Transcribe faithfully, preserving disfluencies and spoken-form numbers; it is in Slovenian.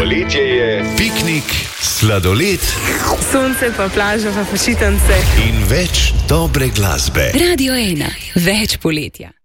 Poletje je piknik, sladoled, sonce pa plaža pa počitnice in več dobre glasbe. Radio ena, več poletja.